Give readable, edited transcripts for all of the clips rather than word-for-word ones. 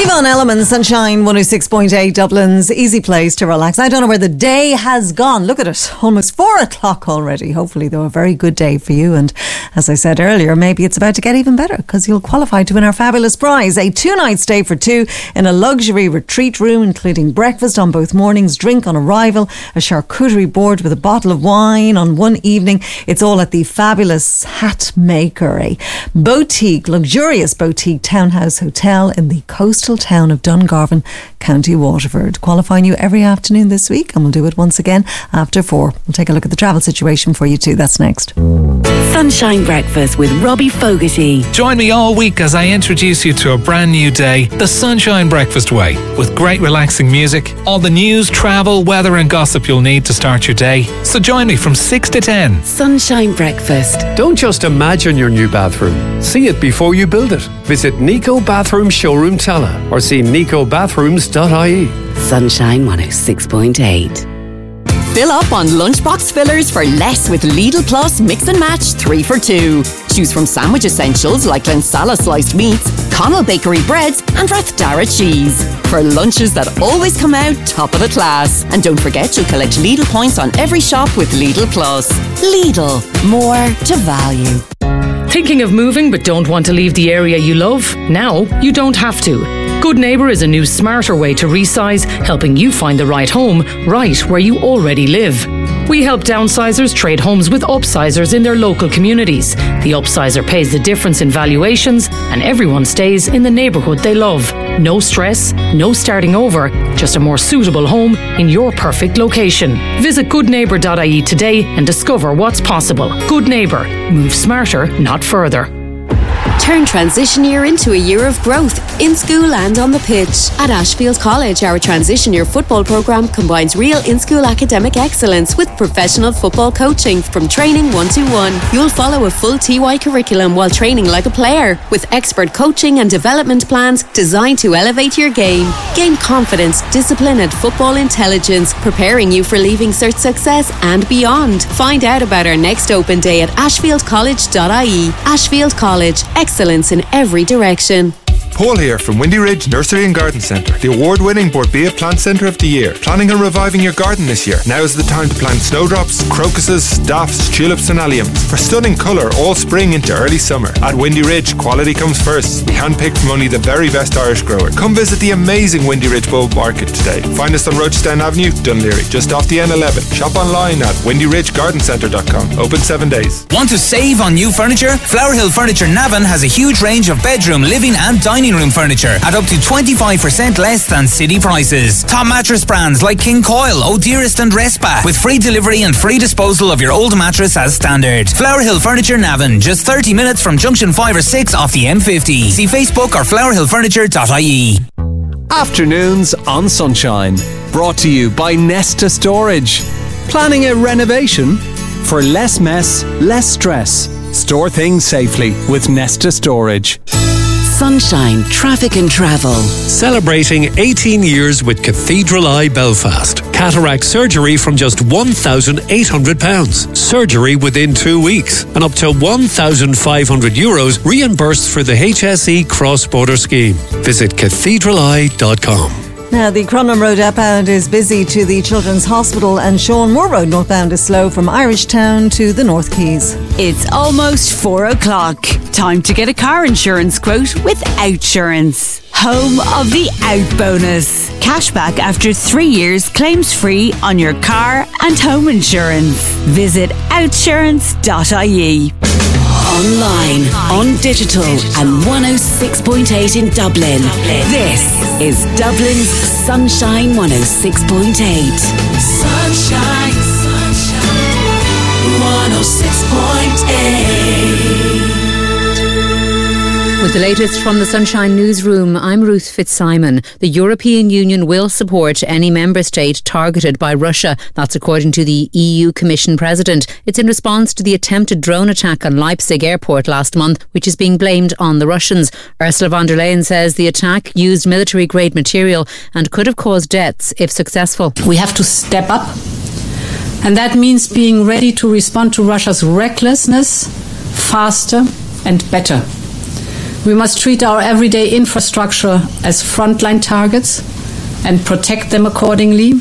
Yvonne Elliman, Sunshine 106.8, Dublin's easy place to relax. I don't know where the day has gone. Look at it, almost 4 o'clock already. Hopefully, though, a very good day for you. And as I said earlier, maybe it's about to get even better because you'll qualify to win our fabulous prize. A 2-night stay for two in a luxury retreat room, including breakfast on both mornings, drink on arrival, a charcuterie board with a bottle of wine on one evening. It's all at the fabulous Hatmaker, a boutique, luxurious boutique townhouse hotel in the coastal town of Dungarvan, County Waterford. Qualifying you every afternoon this week, and we'll do it once again after 4. We'll take a look at the travel situation for you too. That's next. Sunshine Breakfast with Robbie Fogarty. Join me all week as I introduce you to a brand new day, the Sunshine Breakfast way, with great relaxing music, all the news, travel, weather and gossip you'll need to start your day. So join me from 6 to 10. Sunshine Breakfast. Don't just imagine your new bathroom. See it before you build it. Visit Nico Bathroom Showroom Tala or see nicobathrooms.ie. Sunshine 106.8. Fill up on lunchbox fillers for less with Lidl Plus Mix and Match 3 for 2. Choose from sandwich essentials like Lensala sliced meats, Connell Bakery breads and Rathdara cheese. For lunches that always come out top of the class. And don't forget you'll collect Lidl points on every shop with Lidl Plus. Lidl, more to value. Thinking of moving but don't want to leave the area you love? Now you don't have to. Good Neighbour is a new smarter way to resize, helping you find the right home right where you already live. We help downsizers trade homes with upsizers in their local communities. The upsizer pays the difference in valuations and everyone stays in the neighbourhood they love. No stress, no starting over, just a more suitable home in your perfect location. Visit goodneighbour.ie today and discover what's possible. Good Neighbour. Move smarter, not further. Turn transition year into a year of growth, in school and on the pitch. At Ashfield College, our transition year football programme combines real in-school academic excellence with professional football coaching from training 1-to-1. You'll follow a full TY curriculum while training like a player, with expert coaching and development plans designed to elevate your game. Gain confidence, discipline and football intelligence, preparing you for Leaving Cert success and beyond. Find out about our next open day at ashfieldcollege.ie. Ashfield College, excellence in every direction. Paul here from Windy Ridge Nursery and Garden Centre, the award-winning Borbia Plant Centre of the Year. Planning on reviving your garden this year? Now is the time to plant snowdrops, crocuses, daffs, tulips and alliums for stunning colour all spring into early summer. At Windy Ridge, quality comes first. We handpicked from only the very best Irish grower. Come visit the amazing Windy Ridge Bulb Market today. Find us on Rochestown Avenue, Dunleary, just off the N11. Shop online at windyridgegardencentre.com. Open 7 days. Want to save on new furniture? Flower Hill Furniture Navan has a huge range of bedroom, living and dining room furniture at up to 25% less than city prices. Top mattress brands like King Coil, O'Dearest and Respa, with free delivery and free disposal of your old mattress as standard. Flower Hill Furniture Navan, just 30 minutes from junction 5 or 6 off the M50. See Facebook or flowerhillfurniture.ie. Afternoons on Sunshine, brought to you by Nesta Storage. Planning a renovation? For less mess, less stress. Store things safely with Nesta Storage. Sunshine Traffic and Travel. Celebrating 18 years with Cathedral Eye Belfast. Cataract surgery from just £1,800. Surgery within 2 weeks. And up to €1,500 reimbursed for the HSE cross-border scheme. Visit cathedraleye.com. Now, the Crumlin Road outbound is busy to the Children's Hospital, and Sean Moore Road northbound is slow from Irishtown to the North Quays. It's almost 4 o'clock. Time to get a car insurance quote with Outsurance. Home of the Out Bonus. Cashback after 3 years, claims free on your car and home insurance. Visit outsurance.ie. Online, on digital and 106.8 in Dublin. This is Dublin's Sunshine 106.8. Sunshine, sunshine, 106.8. With the latest from the Sunshine Newsroom, I'm Ruth Fitzsimon. The European Union will support any member state targeted by Russia. That's according to the EU Commission President. It's in response to the attempted drone attack on Leipzig airport last month, which is being blamed on the Russians. Ursula von der Leyen says the attack used military-grade material and could have caused deaths if successful. We have to step up, and that means being ready to respond to Russia's recklessness faster and better. We must treat our everyday infrastructure as frontline targets and protect them accordingly.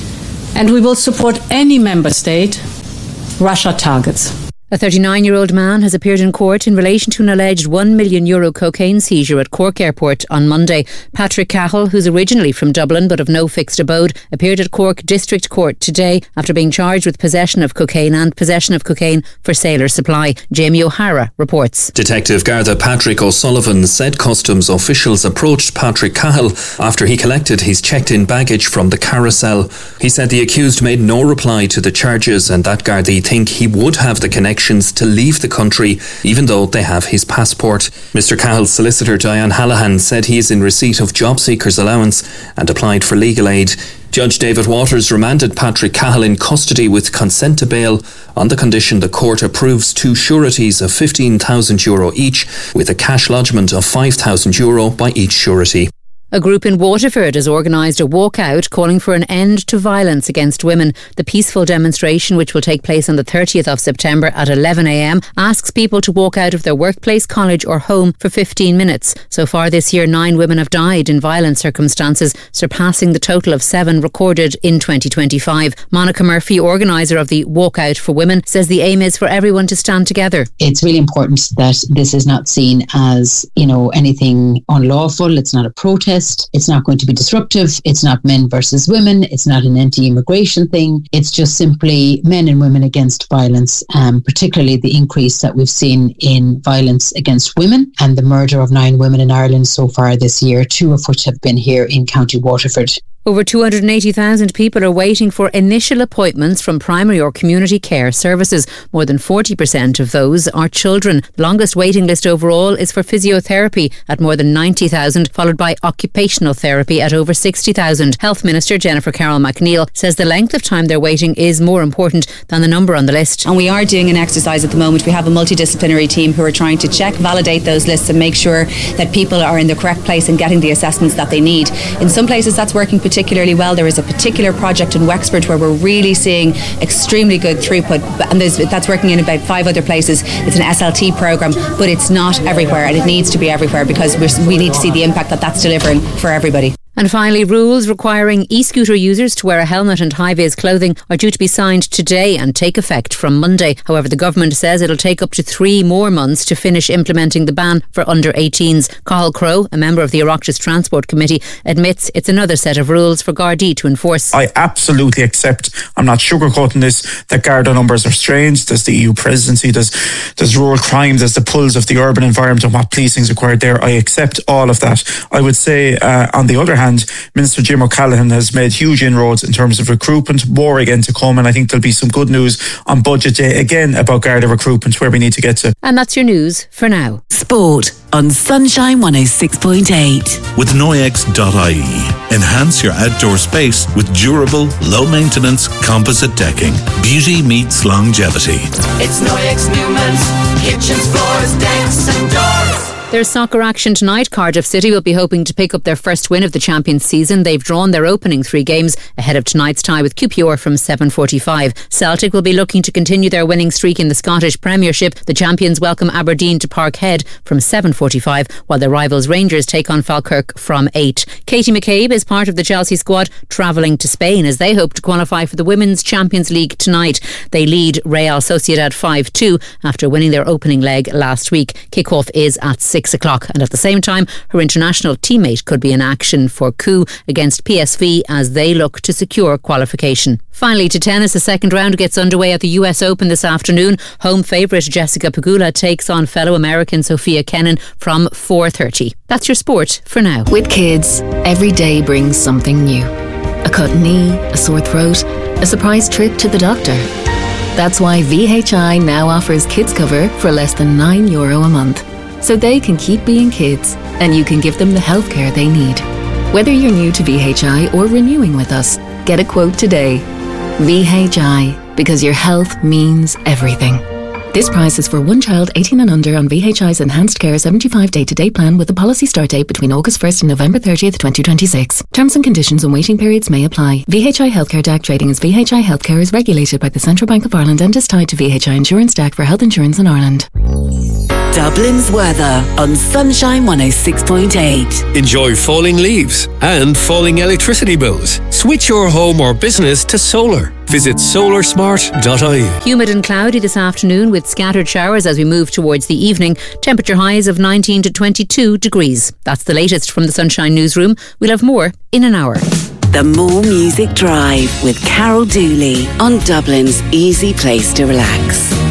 And we will support any member state Russia targets. A 39-year-old man has appeared in court in relation to an alleged €1 million cocaine seizure at Cork Airport on Monday. Patrick Cahill, who's originally from Dublin but of no fixed abode, appeared at Cork District Court today after being charged with possession of cocaine and possession of cocaine for sale or supply. Jamie O'Hara reports. Detective Garda Patrick O'Sullivan said customs officials approached Patrick Cahill after he collected his checked-in baggage from the carousel. He said the accused made no reply to the charges and that Gardaí think he would have the connection to leave the country, even though they have his passport. Mr. Cahill's solicitor Diane Hallahan said he is in receipt of job seekers allowance and applied for legal aid. Judge David Waters remanded Patrick Cahill in custody with consent to bail on the condition the court approves two sureties of €15,000 each, with a cash lodgement of €5,000 by each surety. A group in Waterford has organised a walkout calling for an end to violence against women. The peaceful demonstration, which will take place on the 30th of September at 11 a.m, asks people to walk out of their workplace, college or home for 15 minutes. So far this year, 9 women have died in violent circumstances, surpassing the total of 7 recorded in 2025. Monica Murphy, organiser of the Walkout for Women, says the aim is for everyone to stand together. It's really important that this is not seen as, anything unlawful. It's not a protest. It's not going to be disruptive. It's not men versus women. It's not an anti-immigration thing. It's just simply men and women against violence, particularly the increase that we've seen in violence against women and the murder of 9 women in Ireland so far this year, 2 of which have been here in County Waterford. Over 280,000 people are waiting for initial appointments from primary or community care services. More than 40% of those are children. The longest waiting list overall is for physiotherapy at more than 90,000, followed by occupational therapy at over 60,000. Health Minister Jennifer Carroll McNeil says the length of time they're waiting is more important than the number on the list. And we are doing an exercise at the moment. We have a multidisciplinary team who are trying to check, validate those lists and make sure that people are in the correct place and getting the assessments that they need. In some places that's working particularly well. There is a particular project in Wexford where we're really seeing extremely good throughput, and that's working in about 5 other places. It's an SLT programme, but it's not everywhere, and it needs to be everywhere because we need to see the impact that that's delivering for everybody. And finally, rules requiring e-scooter users to wear a helmet and high-vis clothing are due to be signed today and take effect from Monday. However, the government says it'll take up to 3 more months to finish implementing the ban for under-18s. Cathal Crowe, a member of the Oireachtas Transport Committee, admits it's another set of rules for Gardaí to enforce. I absolutely accept, I'm not sugarcoating this, that Garda numbers are strange. There's the EU presidency, there's rural crime, there's the pulls of the urban environment and what policing is required there. I accept all of that. I would say, on the other hand, Minister Jim O'Callaghan has made huge inroads in terms of recruitment, more again to come, and I think there'll be some good news on budget day again about Garda recruitment where we need to get to. And that's your news for now. Sport on Sunshine 106.8. With Noyex.ie. Enhance your outdoor space with durable, low-maintenance composite decking. Beauty meets longevity. It's Noyex Newman's kitchens, floors, decks and doors. There's soccer action tonight. Cardiff City will be hoping to pick up their first win of the Champions season. They've drawn their opening 3 games ahead of tonight's tie with QPR from 7:45. Celtic will be looking to continue their winning streak in the Scottish Premiership. The champions welcome Aberdeen to Parkhead from 7:45, while their rivals Rangers take on Falkirk from 8. Katie McCabe is part of the Chelsea squad travelling to Spain as they hope to qualify for the Women's Champions League tonight. They lead Real Sociedad 5-2 after winning their opening leg last week. Kick-off is at 6 o'clock, and at the same time her international teammate could be in action for coup against PSV as they look to secure qualification. Finally, to tennis, the second round gets underway at the US Open this afternoon. Home favourite Jessica Pegula takes on fellow American Sophia Kenin from 4:30. That's your sport for now. With kids, every day brings something new. A cut knee, a sore throat, a surprise trip to the doctor. That's why VHI now offers kids cover for less than €9 a month. So they can keep being kids and you can give them the healthcare they need. Whether you're new to VHI or renewing with us, get a quote today. VHI, because your health means everything. This price is for one child 18 and under on VHI's Enhanced Care 75 day-to-day plan with a policy start date between August 1st and November 30th, 2026. Terms and conditions and waiting periods may apply. VHI Healthcare DAC trading as VHI Healthcare is regulated by the Central Bank of Ireland and is tied to VHI Insurance DAC for health insurance in Ireland. Dublin's weather on Sunshine 106.8. Enjoy falling leaves and falling electricity bills. Switch your home or business to solar. Visit solarsmart.ie. Humid and cloudy this afternoon with scattered showers as we move towards the evening. Temperature highs of 19 to 22 degrees. That's the latest from the Sunshine Newsroom. We'll have more in an hour. The More Music Drive with Carol Dooley on Dublin's easy place to relax.